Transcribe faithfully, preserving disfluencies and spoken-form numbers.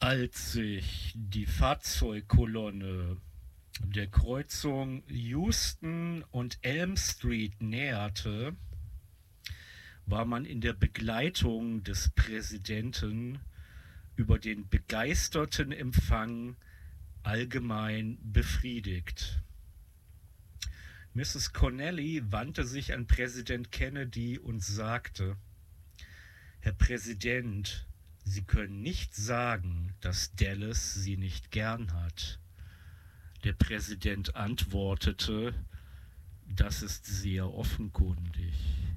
Als sich die Fahrzeugkolonne der Kreuzung Houston und Elm Street näherte, war man in der Begleitung des Präsidenten über den begeisterten Empfang allgemein befriedigt. Misses Connelly wandte sich an Präsident Kennedy und sagte: Herr Präsident, Sie können nicht sagen, dass Dallas Sie nicht gern hat. Der Präsident antwortete: Das ist sehr offenkundig.